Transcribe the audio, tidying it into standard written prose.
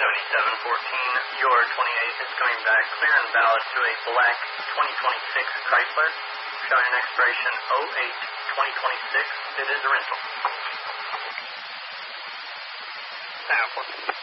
7714, your 28 is coming back clear and valid to a black 2026 Chrysler, showing an expiration 08-2026. It is a rental. Power.